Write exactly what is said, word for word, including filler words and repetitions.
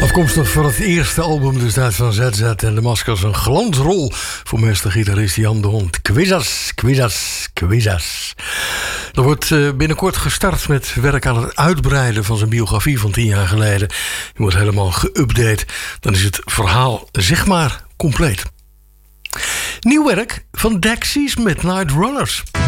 Afkomstig van het eerste album destijds van Z Z en de Maskers. Een glansrol voor meestergitarist Jan de Hond. Quizas, quizas, quizas. Er wordt binnenkort gestart met werk aan het uitbreiden van zijn biografie van tien jaar geleden. Die wordt helemaal geüpdate. Dan is het verhaal zeg maar compleet. Nieuw werk van Dexys Midnight Runners.